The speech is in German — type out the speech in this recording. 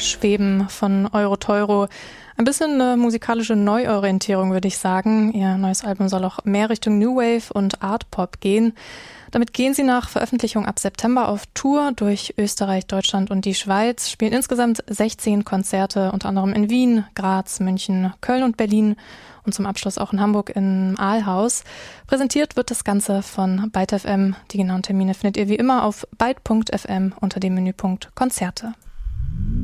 Schweben von Euro-Teuro. Ein bisschen eine musikalische Neuorientierung, würde ich sagen. Ihr neues Album soll auch mehr Richtung New Wave und Art Pop gehen. Damit gehen sie nach Veröffentlichung ab September auf Tour durch Österreich, Deutschland und die Schweiz, spielen insgesamt 16 Konzerte, unter anderem in Wien, Graz, München, Köln und Berlin und zum Abschluss auch in Hamburg im Aalhaus. Präsentiert wird das Ganze von Byte FM. Die genauen Termine findet ihr wie immer auf byte.fm unter dem Menüpunkt Konzerte.